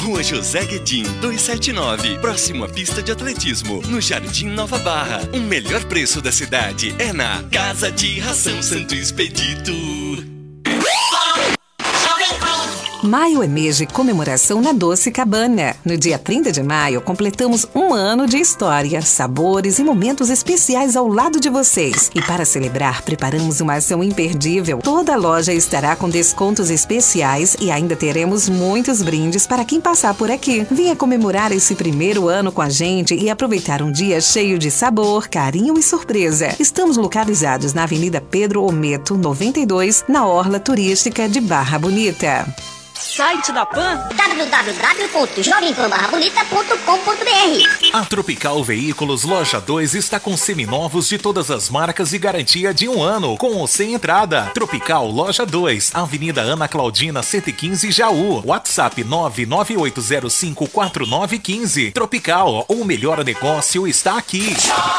Rua José Guedin, 279, próximo à pista de atletismo, no Jardim Nova Barra. O melhor preço da cidade é na Casa de Ração Santo Expedito. Maio é mês de comemoração na Doce Cabana. No dia 30 de maio, completamos um ano de história, sabores e momentos especiais ao lado de vocês. E para celebrar, preparamos uma ação imperdível. Toda a loja estará com descontos especiais e ainda teremos muitos brindes para quem passar por aqui. Venha comemorar esse primeiro ano com a gente e aproveitar um dia cheio de sabor, carinho e surpresa. Estamos localizados na Avenida Pedro Ometo, 92, na Orla Turística de Barra Bonita. Site da Pan www.jovempanbarrabonita.com.br. A Tropical Veículos Loja 2 está com seminovos de todas as marcas e garantia de 1 ano, com ou sem entrada. Tropical Loja 2, Avenida Ana Claudina 115, Jaú. WhatsApp 998054915. Tropical, o melhor negócio está aqui.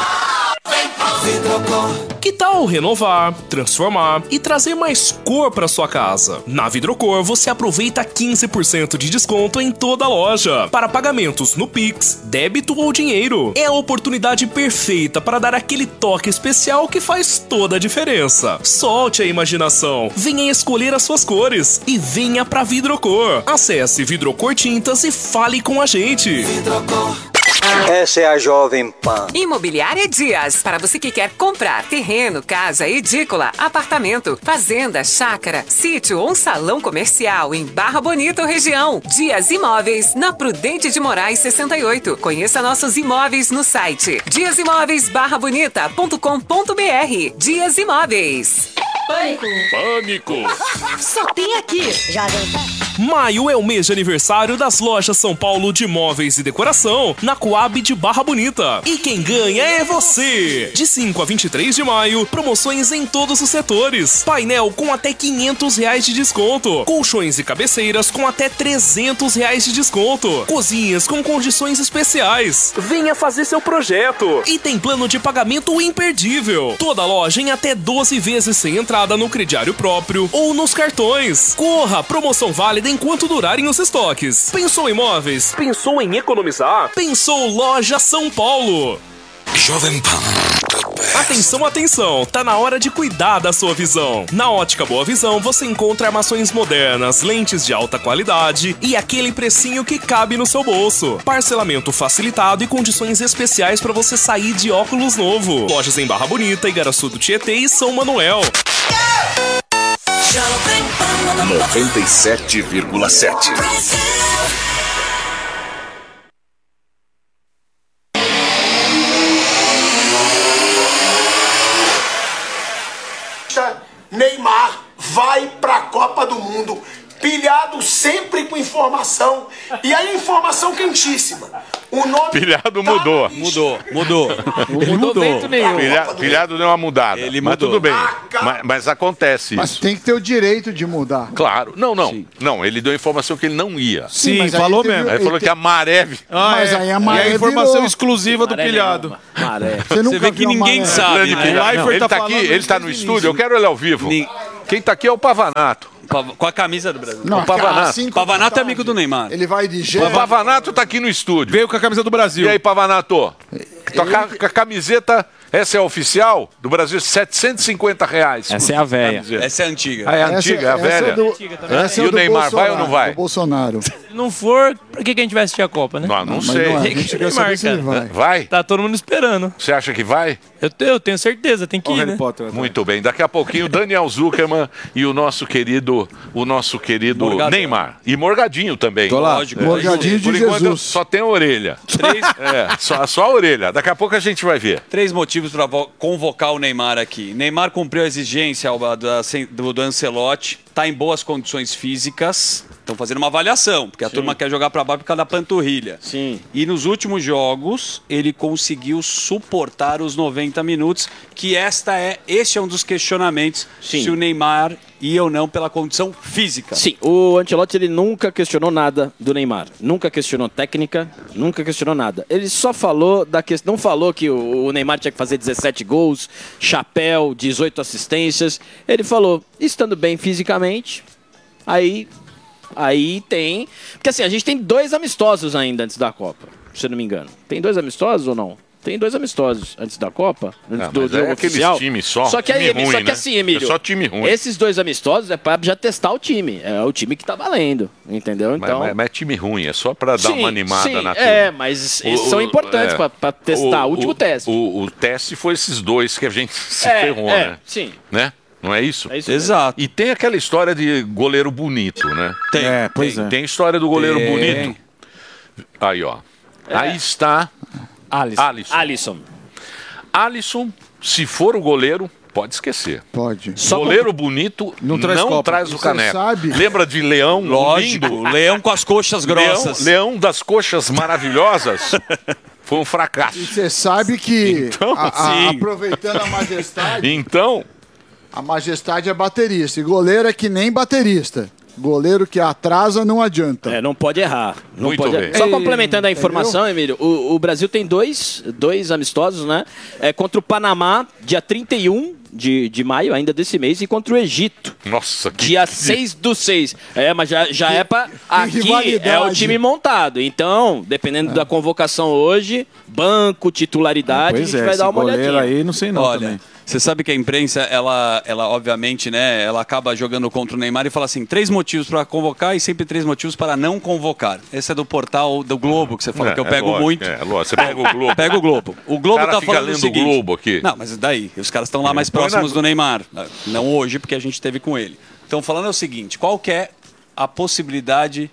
Que tal renovar, transformar e trazer mais cor para sua casa? Na Vidrocor você aproveita 15% de desconto em toda a loja para pagamentos no Pix, débito ou dinheiro. É a oportunidade perfeita para dar aquele toque especial que faz toda a diferença. Solte a imaginação, venha escolher as suas cores e venha para Vidrocor. Acesse Vidrocor Tintas e fale com a gente. Vidrocor. Essa é a Jovem Pan. Imobiliária Dias, para você que quer comprar terreno, casa, edícula, apartamento, fazenda, chácara, sítio ou um salão comercial em Barra Bonita ou região. Dias Imóveis, na Prudente de Moraes 68. Conheça nossos imóveis no site diasimóveisbarrabonita.com.br. Dias Imóveis. Pânico. Pânico. Só tem aqui. Jovem Pan. Maio é o mês de aniversário das lojas São Paulo de móveis e decoração, na Coab de Barra Bonita. E quem ganha é você! De 5 a 23 de maio, promoções em todos os setores. Painel com até R$500 de desconto. Colchões e cabeceiras com até R$300 de desconto. Cozinhas com condições especiais. Venha fazer seu projeto. E tem plano de pagamento imperdível. Toda loja em até 12 vezes sem entrada no crediário próprio ou nos cartões. Corra! Promoção válida enquanto durarem os estoques. Pensou em móveis? Pensou em economizar? Pensou Loja São Paulo. Jovem Pan. Atenção, atenção, tá na hora de cuidar da sua visão. Na Ótica Boa Visão você encontra armações modernas, lentes de alta qualidade e aquele precinho que cabe no seu bolso. Parcelamento facilitado e condições especiais para você sair de óculos novo. Lojas em Barra Bonita, Igaraçu do Tietê e São Manuel. 97,7. Neymar vai pra Copa do Mundo, pilhado sempre com informação, e aí informação quentíssima. O nome pilhado mudou. Mudou. Ele mudou. Pilhado deu uma mudada. Ele mas mudou. tudo bem. Mas acontece Mas isso. tem que ter o direito de mudar. Claro. Não, ele deu informação que ele não ia. Sim, mas falou aí mesmo. Aí falou que a maré... Mas aí a maré E a informação virou. exclusiva do pilhado. Maré. Você vê que ninguém sabe. Grande pilhado. Não, ele tá aqui, ele tá no estúdio, eu quero ele ao vivo. Quem tá aqui é o Pavanato. Com a camisa do Brasil. Não, o Pavanato. assim, Pavanato é amigo do Neymar. Ele vai de O jeito. Pavanato tá aqui no estúdio. Veio com a camisa do Brasil. E aí, Pavanato? Com a camiseta, essa é a oficial do Brasil, R$750. Essa é a velha. Essa é a antiga. Ah, é a antiga, é a velha. Essa E o Neymar vai ou não vai? O Bolsonaro. Se não for, pra que a gente vai assistir a Copa, né? Não sei. Não é. A gente quer saber se ele vai. Vai? Tá todo mundo esperando. Você acha que vai? Eu tenho certeza, tem que ir, né? Muito bem. Daqui a pouquinho, Daniel Zuckerman e o nosso querido Morgadão. Neymar. E Morgadinho também. Tô lá. Lógico. Morgadinho de Por enquanto, Jesus. só tem a orelha. Só a orelha. Daqui a pouco a gente vai ver. 3 motivos para convocar o Neymar aqui. Neymar cumpriu a exigência do Ancelotti, está em boas condições físicas, estão fazendo uma avaliação, porque a turma quer jogar para baixo por causa da panturrilha. Sim. E nos últimos jogos, ele conseguiu suportar os 90 minutos, que este é um dos questionamentos, se o Neymar ia ou não pela condição física. Sim, o Ancelotti ele nunca questionou nada do Neymar. Nunca questionou técnica, nunca questionou nada. Ele só falou da questão, não falou que o Neymar tinha que fazer 17 gols, chapéu, 18 assistências. Ele falou, estando bem fisicamente, aí Aí tem... Porque assim, a gente tem 2 amistosos ainda antes da Copa, se eu não me engano. Tem 2 amistosos ou não? Tem 2 amistosos antes da Copa, antes do jogo oficial. Times só Só que, time ruim, só que né? assim, Emílio, É só time ruim. esses 2 amistosos é pra já testar o time. É o time que tá valendo, entendeu? Então... Mas é time ruim, é só pra dar uma animada na turma. Mas esses são importantes pra testar o último teste. O teste foi esses 2 que a gente se ferrou, né? Sim. Né? Não é isso? É isso Exato. E tem aquela história de goleiro bonito, né? Tem. Tem história do goleiro bonito. Aí, ó. Aí está Alisson, se for o goleiro, pode esquecer. Pode. Goleiro bonito não traz o caneco. Lembra de Leão? Lógico. Lindo? Leão com as coxas grossas. Leão das coxas maravilhosas. Foi um fracasso. E você sabe que, Então, aproveitando a majestade, Então, a majestade é baterista. E goleiro é que nem baterista. Goleiro que atrasa não adianta. Não pode errar. Não Muito pode bem. errar. Só complementando a informação, Emílio, o Brasil tem dois amistosos, né? Contra o Panamá, dia 31 de maio, ainda desse mês, e contra o Egito. Nossa, que... Dia 6/6. Mas já é pra... Aqui rivalidade. é o time montado. Então, dependendo da convocação hoje, banco, titularidade, a gente vai dar uma olhadinha. Aí não sei não Olha, também. você sabe que a imprensa, ela obviamente, né, ela acaba jogando contra o Neymar e fala assim, 3 motivos para convocar e sempre 3 motivos para não convocar. Esse é do portal do Globo, que você fala que eu pego lógico, muito. Lógico, você pega o Globo. Pega o Globo. O Globo cara tá fica falando o lendo seguinte. o Globo aqui. Não, mas daí, os caras estão lá mais próximos do Neymar. Não hoje, porque a gente teve com ele. Então, falando é o seguinte, qual que é a possibilidade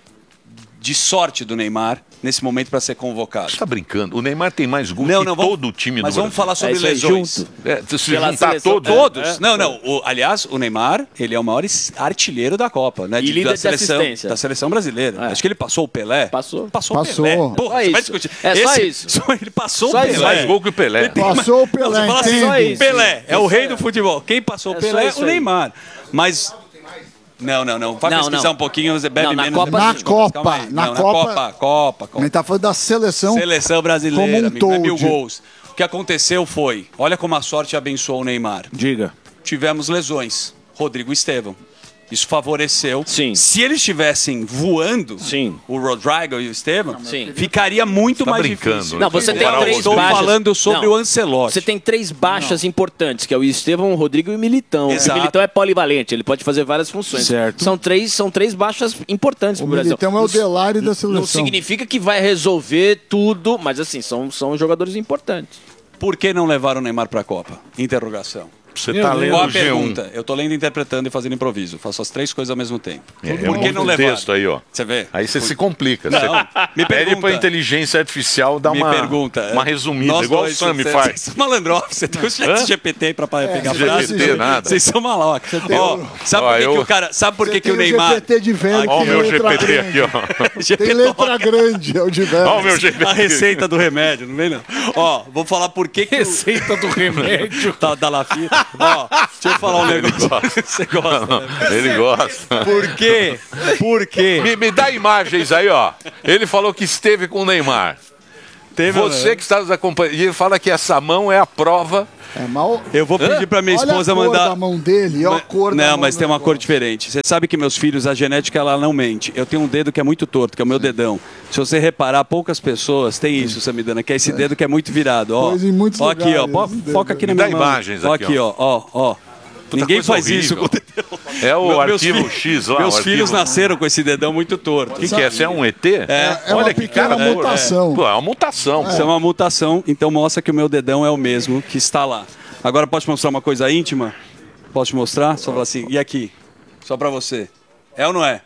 de sorte do Neymar nesse momento para ser convocado? Você tá brincando? O Neymar tem mais gols que todo o time do Mas Brasil. vamos falar sobre isso aí lesões. Se juntar todos? Todos. Não. Aliás, o Neymar, ele é o maior artilheiro da Copa, né? E líder da de seleção, assistência. da seleção brasileira. Acho que ele passou o Pelé. Passou. O Pelé. Pô, Só você vai isso. discutir. Só isso. Ele passou Só o isso. Pelé. Mais gol que o Pelé. Passou o Pelé, Você fala assim, entende? Pelé é o rei do futebol. Quem passou o Pelé é isso o aí. Neymar. Mas... Não. Vai pesquisar um pouquinho, você bebe na menos. Copa, Na Calma Copa, aí. na Não, Copa. Copa. A gente tá falando da seleção. Seleção brasileira, como um amigo, não é 1000 todo. gols. O que aconteceu foi, olha como a sorte abençoou o Neymar. Diga. Tivemos lesões. Rodrigo Estevão. Isso favoreceu. Sim. Se eles estivessem voando, o Rodrigo e o Estevão, ficaria muito mais brincando, difícil. né? Não, você tem Agora, 3 estou baixas. falando sobre Não. o Ancelotti. Você tem 3 baixas importantes, que é o Estevão, o Rodrigo e o Militão. Exato. O Militão é polivalente, ele pode fazer várias funções. Certo. São três baixas importantes O pro Brasil. Militão é o Delari da seleção. Não significa que vai resolver tudo, mas assim, são jogadores importantes. Por que não levaram o Neymar para a Copa? Interrogação. Você tá lendo Qual o a G1. pergunta? Eu tô lendo, interpretando e fazendo improviso. Faço as 3 coisas ao mesmo tempo. Por que não um levaram? texto aí, ó. Você vê? Aí você se complica. Não, Você me pede pergunta. pra inteligência artificial dar Me pergunta. uma resumida, Nós igual dois, o Sami você- faz. Você é malandro, você tem o chat GPT pra pegar frase. GPT nada. Vocês são malocos. Ó, sabe por que, que o cara... Sabe por que, que o Tem Neymar... GPT de velho Olha o que meu letra GPT grande. aqui, ó. Tem letra grande, é o de velho. Olha o meu GPT. A receita do remédio, não vem não. Ó, vou falar por que que... Receita do remédio. Tá, da Lafita. Ó, deixa eu falar um negócio. Você gosta, né? Ele gosta. Por quê? Por quê? Me dá imagens aí, ó. Ele falou que esteve com o Neymar. Você que está nos acompanhando. E ele fala que essa mão é a prova. É mal. Eu vou pedir pra minha esposa Olha a cor mandar... da mão dele, olha a cor da Não, mão mas do tem uma cor negócio. diferente. Você sabe que meus filhos, a genética, ela não mente. Eu tenho um dedo que é muito torto, que é o meu dedão. Se você reparar, poucas pessoas têm isso, Samidana, que é esse dedo que é muito virado. Ó, Pois em muitos ó aqui, ó. lugares, esse Foca dedo. aqui na Me dá minha mão. imagens Ó aqui, aqui, ó. Ninguém coisa faz isso com o horrível. dedão. É o Meus arquivo filhos- X lá. Meus o filhos arquivo... nasceram com esse dedão muito torto. O que é? Você é um ET? É uma pequena mutação. Pô, é uma mutação. Isso é uma mutação, então mostra que o meu dedão é o mesmo que está lá. Agora, posso te mostrar uma coisa íntima? Posso te mostrar? Só falar assim, e aqui? Só pra você. É ou não é?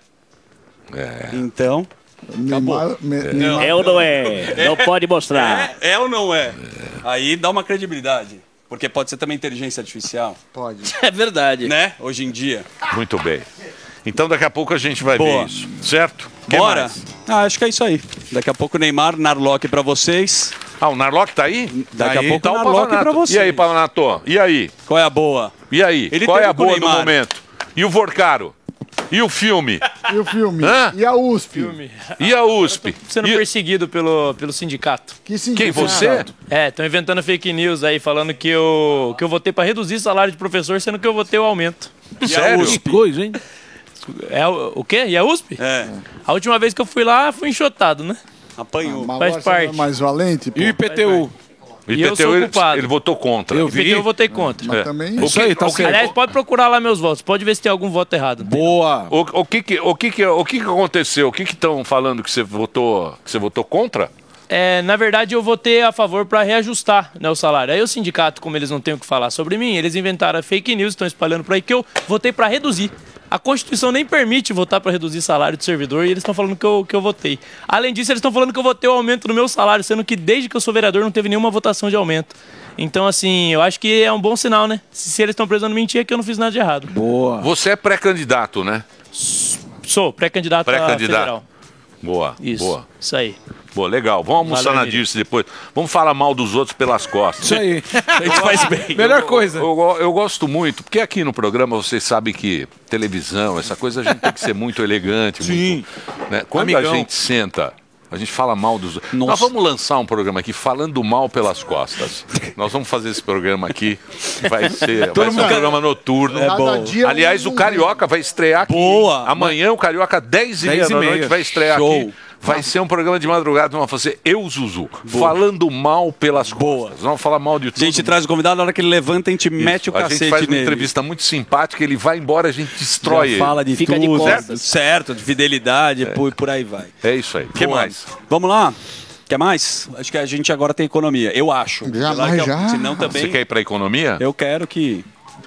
É. Então... Neymar, Neymar- É ou não é? Não pode mostrar. É ou não é? Aí dá uma credibilidade. Porque pode ser também inteligência artificial, Pode. É verdade. né? Hoje em dia. Muito bem. Então daqui a pouco a gente vai Boa. ver isso. Certo? Que Bora? mais? Acho que é isso aí. Daqui a pouco o Neymar, Narlock pra vocês. Ah, o Narlock tá aí? Daqui Aí a pouco tá o o Narlock Pavanato. pra vocês. E aí, Pavanato? E aí? Qual é a boa? E aí? Ele Qual é teve a com o boa do Neymar. momento? E o Vorcaro? E o filme? E o filme? Hã? E a USP? E a USP? Sendo E- perseguido pelo sindicato. Que sentido? Quem, você? É, estão inventando fake news aí, falando que eu votei pra reduzir o salário de professor, sendo que eu votei o aumento. E a Sério? USP? Que coisa, hein? É o quê? E a USP? É. A última vez que eu fui lá, fui enxotado, né? Apanhou. Faz parte. Mais valente, pô. E o IPTU? E eu sou culpado. Ele votou contra. Eu vi. Eu votei contra. Mas também... Isso aí, tá certo. Aliás, pode procurar lá meus votos. Pode ver se tem algum voto errado. Boa. O que aconteceu? O que estão falando que você votou contra? Na verdade, eu votei a favor para reajustar, né, o salário. Aí o sindicato, como eles não têm o que falar sobre mim, eles inventaram fake news, estão espalhando por aí que eu votei para reduzir. A Constituição nem permite votar para reduzir salário de servidor e eles estão falando que eu votei. Além disso, eles estão falando que eu votei o aumento do meu salário, sendo que desde que eu sou vereador não teve nenhuma votação de aumento. Então, assim, eu acho que é um bom sinal, né? Se eles estão precisando mentir, é que eu não fiz nada de errado. Boa. Você é pré-candidato, né? Sou pré-candidato a federal. Boa, Isso, boa. Isso aí. Boa, legal. Vamos almoçar na Dirce depois. Vamos falar mal dos outros pelas costas. Isso aí. A gente faz bem. Melhor coisa. Eu gosto muito, porque aqui no programa vocês sabem que televisão, essa coisa, a gente tem que ser muito elegante. Sim. Muito, né? Quando a gente senta, a gente fala mal dos outros. Nós vamos lançar um programa aqui falando mal pelas costas. Nós vamos fazer esse programa aqui. Vai ser um programa noturno. É bom. Aliás, o Carioca vai estrear aqui. Boa. Amanhã o Carioca, 10h30 da noite, vai estrear aqui. Vai ser um programa de madrugada, vamos fazer eu, Zuzu, falando mal pelas costas. Vamos falar mal de tudo. A gente traz o convidado, na hora que ele levanta, a gente mete o cacete nele. A gente faz uma entrevista muito simpática, ele vai embora, a gente destrói ele. Fala de Fica tudo. de costas. Certo, de fidelidade, por aí vai. É isso aí. O que mais? Vamos lá? Quer mais? Acho que a gente agora tem economia. Eu acho. Já. Senão também... Você quer ir pra economia? Eu quero que...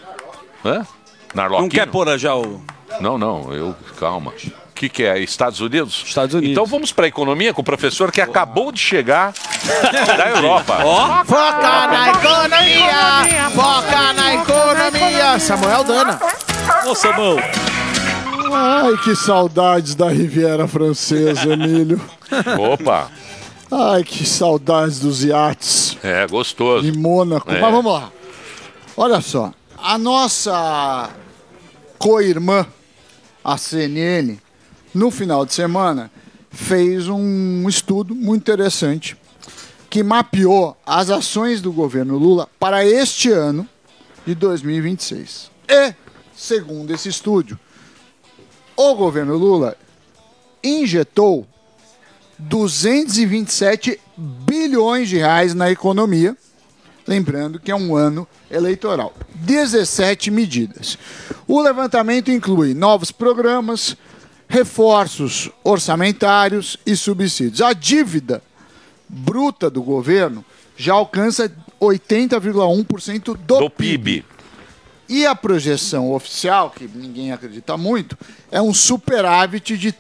Hã? Narloquinho? Não quer pôr já o... Não, calma. O que é? Estados Unidos? Estados Unidos. Então vamos para a economia com o professor que acabou de chegar da Europa. Foca na economia! Foca na economia! Samuel Dana. Ô, Samuel. Ai, que saudades da Riviera Francesa, Emílio. Opa! Ai, que saudades dos iates. É, gostoso. De Mônaco. É. Mas vamos lá. Olha só. A nossa co-irmã, a CNN, no final de semana, fez um estudo muito interessante que mapeou as ações do governo Lula para este ano de 2026. E, segundo esse estudo, o governo Lula injetou 227 bilhões de reais na economia, lembrando que é um ano eleitoral. 17 medidas. O levantamento inclui novos programas, reforços orçamentários e subsídios. A dívida bruta do governo já alcança 80,1% do PIB. E a projeção oficial, que ninguém acredita muito, é um superávit de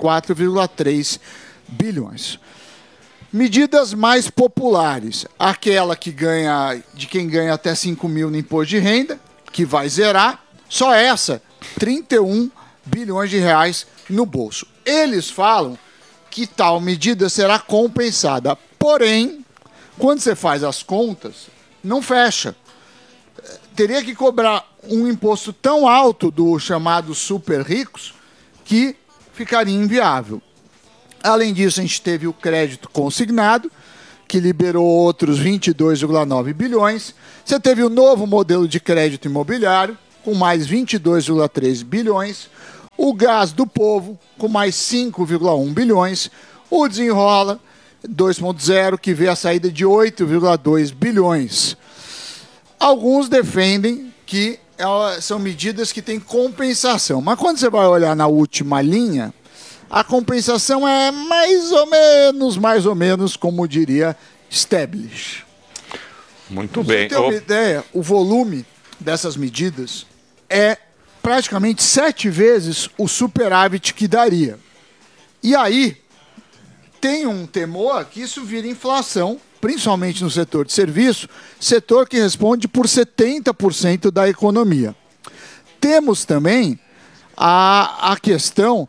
34,3 bilhões. Medidas mais populares. Aquela que ganha, de quem ganha até 5 mil no imposto de renda, que vai zerar. Só essa, 31 bilhões de reais no bolso. Eles falam que tal medida será compensada. Porém, quando você faz as contas, não fecha. Teria que cobrar um imposto tão alto do chamado super ricos que ficaria inviável. Além disso, a gente teve o crédito consignado, que liberou outros 22,9 bilhões. Você teve o novo modelo de crédito imobiliário, com mais 22,3 bilhões. O gás do povo, com mais 5,1 bilhões. O Desenrola 2.0, que vê a saída de 8,2 bilhões. Alguns defendem que são medidas que têm compensação. Mas quando você vai olhar na última linha, a compensação é mais ou menos, como diria Stablish. Muito bem. Pra você ter uma ideia, o volume dessas medidas é praticamente 7 vezes o superávit que daria. E aí, tem um temor que isso vira inflação, principalmente no setor de serviço, setor que responde por 70% da economia. Temos também a questão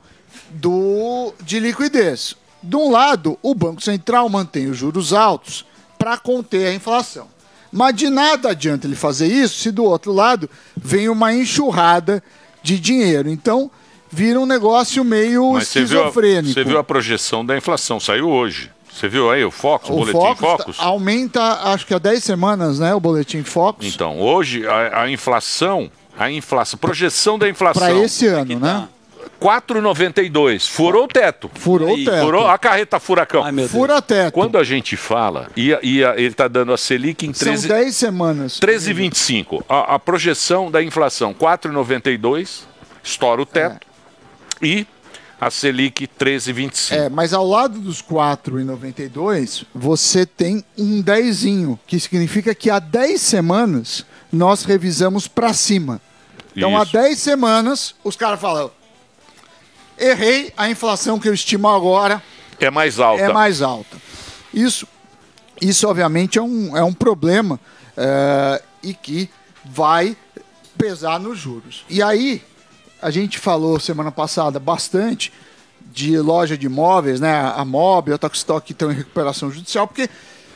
de liquidez. De um lado, o Banco Central mantém os juros altos para conter a inflação. Mas de nada adianta ele fazer isso se do outro lado vem uma enxurrada de dinheiro. Então, vira um negócio meio esquizofrênico. Você viu a projeção da inflação, saiu hoje. Você viu aí o Focus, o boletim Focus? Aumenta, acho que há 10 semanas, né, o boletim Focus. Então, hoje a inflação, projeção da inflação. Para esse ano, né? 4,92. Furou o teto. Furou o teto. Furou a carreta furacão. Fura teto. Quando a gente fala, ele está dando a Selic em 13... São 10 semanas. 13,25. A projeção da inflação, 4,92, estoura o teto. E a Selic, 13,25. Mas ao lado dos 4,92, você tem um 10zinho, que significa que há 10 semanas nós revisamos para cima. Então, há 10 semanas, os caras falam, errei, a inflação que eu estimo agora é mais alta. É mais alta. Isso obviamente, é um problema e que vai pesar nos juros. E aí, a gente falou semana passada bastante de loja de imóveis, né? A Mob, a Tokstok estão em recuperação judicial, porque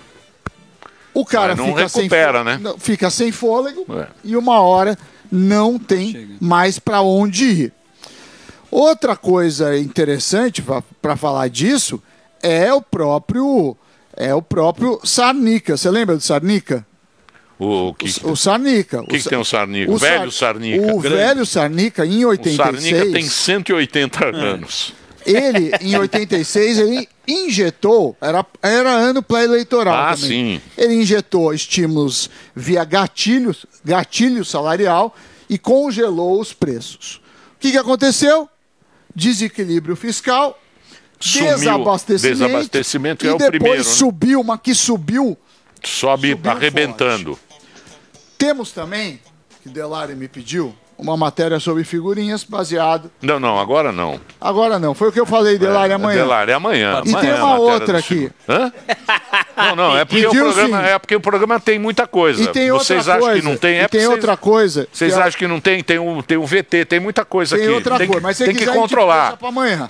o cara fica sem fôlego e uma hora não tem mais para onde ir. Outra coisa interessante para falar disso é o próprio Sarnica. Você lembra do Sarnica? O Sarnica. O que tem o Sarnica? O velho Sarnica. O velho Sarnica, em 86... O Sarnica tem 180 anos. Ele, em 86, ele injetou... Era ano pré-eleitoral também. Sim. Ele injetou estímulos via gatilho salarial e congelou os preços. O que aconteceu? Desequilíbrio fiscal, desabastecimento é o primeiro. E depois subiu, mas que subiu... Sobe arrebentando. Forte. Temos também, que Delari me pediu, uma matéria sobre figurinhas baseado... Não, agora não. Agora não, foi o que eu falei, Delari, amanhã. Delari, amanhã. E tem uma outra aqui. Hã? Não, é porque o programa tem muita coisa. E tem Vocês outra acham coisa, que não tem? Tem outra coisa. Vocês acham que não tem? Tem um VT, tem muita coisa aqui. Tem outra coisa, mas tem que controlar. Amanhã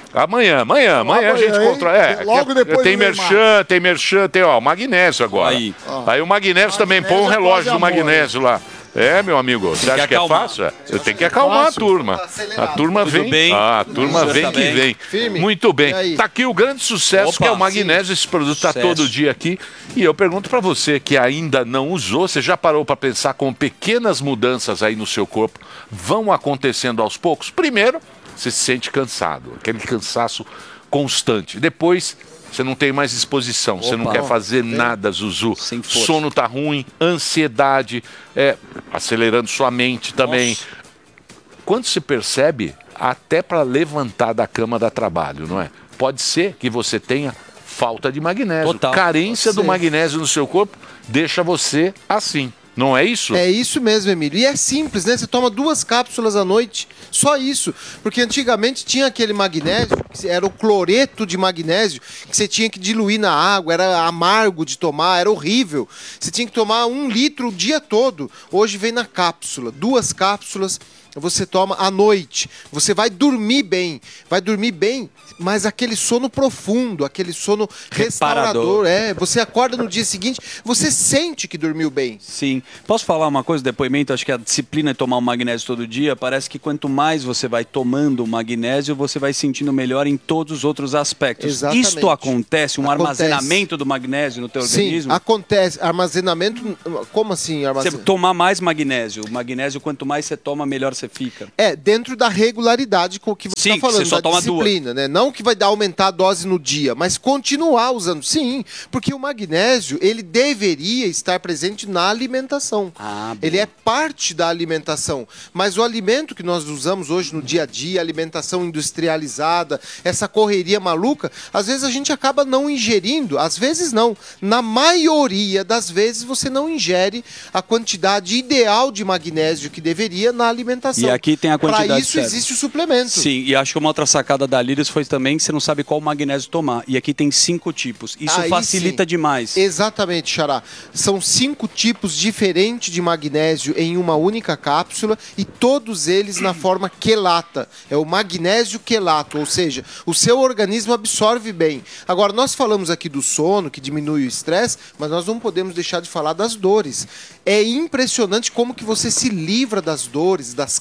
A gente controla. Logo depois tem merchan, tem o magnésio agora. Aí o magnésio também, põe um relógio do magnésio lá. Meu amigo, você acha que é fácil? Eu tenho que acalmar a turma. A turma vem. A turma vem que vem. Muito bem. Tá aqui o grande sucesso que é o magnésio. Esse produto tá todo dia aqui. E eu pergunto para você que ainda não usou, você já parou para pensar como pequenas mudanças aí no seu corpo vão acontecendo aos poucos? Primeiro, você se sente cansado, aquele cansaço constante. Depois, você não tem mais disposição, você não quer fazer nada, Zuzu. Sono tá ruim, ansiedade, acelerando sua mente também. Nossa. Quando se percebe, até para levantar da cama dá trabalho, não é? Pode ser que você tenha falta de magnésio. Carência do magnésio no seu corpo deixa você assim. Não é isso? É isso mesmo, Emílio. E é simples, né? Você toma 2 cápsulas à noite, só isso. Porque antigamente tinha aquele magnésio, que era o cloreto de magnésio, que você tinha que diluir na água, era amargo de tomar, era horrível. Você tinha que tomar 1 litro o dia todo. Hoje vem na cápsula, 2 cápsulas você toma à noite. Você vai dormir bem, mas aquele sono profundo, aquele sono restaurador. Você acorda no dia seguinte, você sente que dormiu bem. Sim. Posso falar uma coisa, depoimento? Acho que a disciplina é tomar o magnésio todo dia. Parece que quanto mais você vai tomando o magnésio, você vai sentindo melhor em todos os outros aspectos. Exatamente. Isto acontece, armazenamento do magnésio no teu organismo? Sim, acontece. Armazenamento, como assim armazenamento? Você tomar mais magnésio. O magnésio, quanto mais você toma, melhor você fica. Dentro da regularidade com o que você está falando, só da disciplina, né? Não que vai aumentar a dose no dia, mas continuar usando. Sim, porque o magnésio, ele deveria estar presente na alimentação. Ele é parte da alimentação. Mas o alimento que nós usamos hoje no dia a dia, alimentação industrializada, essa correria maluca, às vezes a gente acaba não ingerindo, às vezes não. Na maioria das vezes você não ingere a quantidade ideal de magnésio que deveria na alimentação. E aqui tem a quantidade Para isso certa. existe o suplemento. Sim, e acho que uma outra sacada da Lírios foi também que você não sabe qual magnésio tomar. E aqui tem 5 tipos. Isso facilita demais. Exatamente, Xará. São 5 tipos diferentes de magnésio em uma única cápsula e todos eles na forma quelata. É o magnésio quelato, ou seja, o seu organismo absorve bem. Agora, nós falamos aqui do sono, que diminui o estresse, mas nós não podemos deixar de falar das dores. É impressionante como que você se livra das dores, das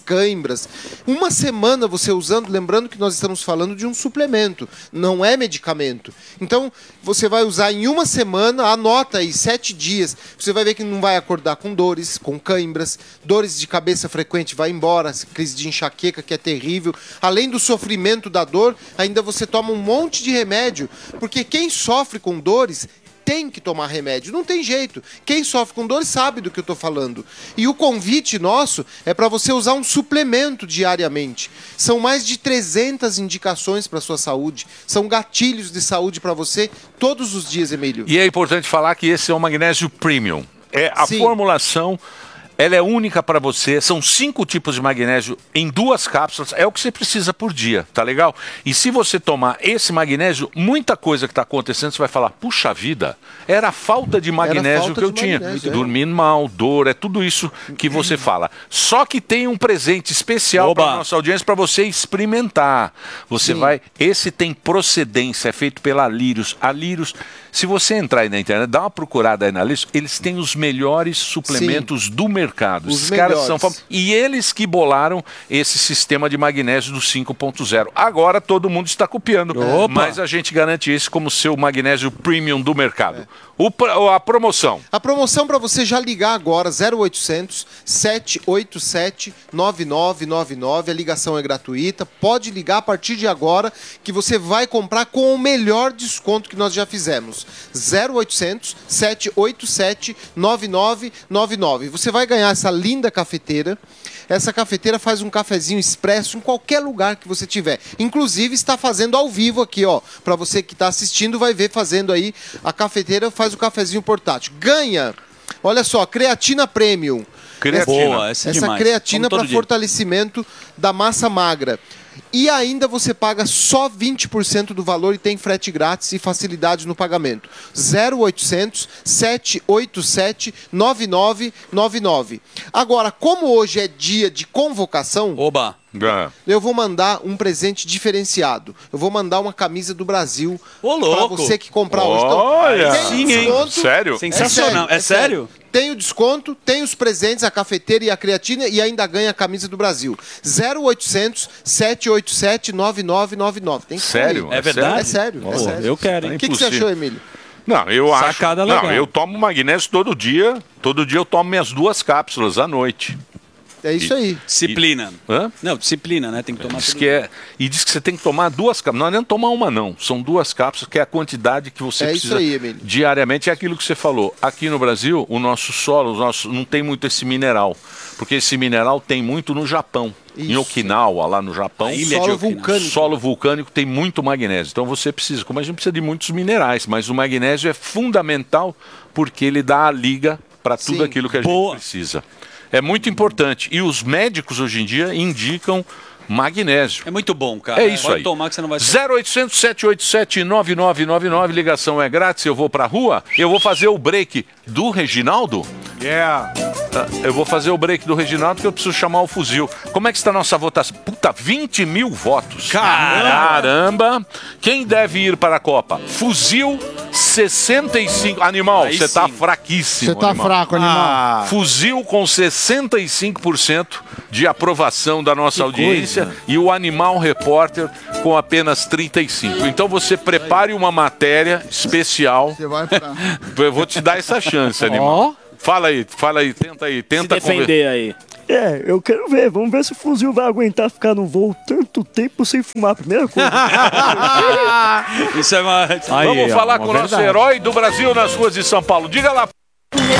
cãibras. Uma semana você usando, lembrando que nós estamos falando de um suplemento, não é medicamento. Então, você vai usar em uma semana, anota aí, 7 dias, você vai ver que não vai acordar com dores, com cãibras, dores de cabeça frequente vai embora, crise de enxaqueca que é terrível. Além do sofrimento da dor, ainda você toma um monte de remédio, porque quem sofre com dores tem que tomar remédio, não tem jeito. Quem sofre com dores sabe do que eu estou falando. E o convite nosso é para você usar um suplemento diariamente. São mais de 300 indicações para a sua saúde. São gatilhos de saúde para você todos os dias, Emílio. E é importante falar que esse é o magnésio premium. A formulação... Ela é única para você, são 5 tipos de magnésio em 2 cápsulas, é o que você precisa por dia, tá legal? E se você tomar esse magnésio, muita coisa que está acontecendo, você vai falar, puxa vida, era a falta de magnésio que eu tinha. Dormindo mal, dor, é tudo isso que você fala. Só que tem um presente especial para a nossa audiência, para você experimentar. Você vai, esse tem procedência, é feito pela Alírios. Alírios, se você entrar aí na internet, dá uma procurada aí na lista, eles têm os melhores suplementos do mercado. Os caras são famosos. E eles que bolaram esse sistema de magnésio do 5.0. Agora todo mundo está copiando. Mas a gente garante esse como seu magnésio premium do mercado. A promoção. A promoção para você já ligar agora, 0800 787 9999. A ligação é gratuita. Pode ligar a partir de agora que você vai comprar com o melhor desconto que nós já fizemos. 0800 787 9999. Você vai ganhar essa linda cafeteira. Essa cafeteira faz um cafezinho expresso em qualquer lugar que você tiver. Inclusive está fazendo ao vivo aqui, ó. Para você que está assistindo, vai ver fazendo aí. A cafeteira faz o cafezinho portátil. Ganha, olha só, creatina premium. Boa, essa é demais. Creatina para fortalecimento da massa magra. E ainda você paga só 20% do valor e tem frete grátis e facilidade no pagamento. 0800 787 9999. Agora, como hoje é dia de convocação, eu vou mandar um presente diferenciado. Eu vou mandar uma camisa do Brasil para você que comprar hoje. Então, olha! Sim, hein? Sério? Sensacional. É sério? Tem o desconto, tem os presentes, a cafeteira e a creatina e ainda ganha a camisa do Brasil. 0800 787 9999. Tem que sério? É verdade? É sério. É sério. Eu quero, hein? O que você achou, Emílio? Não, eu Sacada acho. legal. Não, eu tomo magnésio todo dia. Todo dia eu tomo minhas 2 cápsulas à noite. É isso aí. Disciplina. Hã? Não, disciplina, né? Tem que tomar tudo. E diz que você tem que tomar 2 cápsulas. Não adianta tomar uma, não. São 2 cápsulas, que é a quantidade que você precisa. Isso aí, Emílio. Diariamente. É aquilo que você falou. Aqui no Brasil, o nosso solo, não tem muito esse mineral. Porque esse mineral tem muito no Japão. Em Okinawa, lá no Japão. Solo vulcânico tem muito magnésio. Então você precisa, como a gente precisa de muitos minerais, mas o magnésio é fundamental porque ele dá a liga para tudo aquilo que a gente precisa. É muito importante. E os médicos hoje em dia indicam magnésio. É muito bom, cara. É isso Pode aí. tomar que você não vai... 0800 787 9999. Ligação é grátis. Eu vou pra rua. Eu vou fazer o break do Reginaldo. Eu vou fazer o break do Reginaldo porque eu preciso chamar o fuzil. Como é que está a nossa votação? Puta, 20 mil votos. Caramba! Quem deve ir para a Copa? Fuzil 65. Animal, você tá fraquíssimo. Você tá fraco, animal. Fuzil com 65% de aprovação da nossa audiência e o Animal Repórter com apenas 35%. Então você prepare uma matéria especial. Você vai pra... Eu vou te dar essa chance, animal. Fala aí, tenta se defender aí. Eu quero ver, vamos ver se o fuzil vai aguentar ficar no voo tanto tempo sem fumar, primeira coisa. Isso é uma... Vamos falar com o nosso herói do Brasil nas ruas de São Paulo. Diga lá.